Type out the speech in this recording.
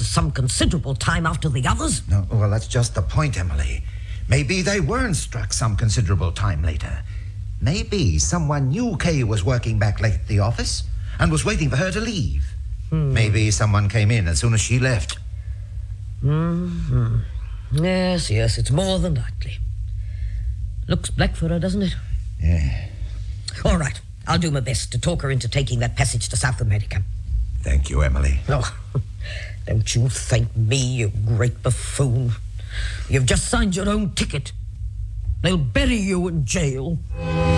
some considerable time after the others. No, well, that's just the point, Emily. Maybe they weren't struck some considerable time later. Maybe someone knew Kay was working back late at the office and was waiting for her to leave. Maybe someone came in as soon as she left. Yes, it's more than likely. Looks black for her, doesn't it? Yeah. All right, I'll do my best to talk her into taking that passage to South America. Thank you, Emily. Oh, don't you thank me, you great buffoon. You've just signed your own ticket. They'll bury you in jail.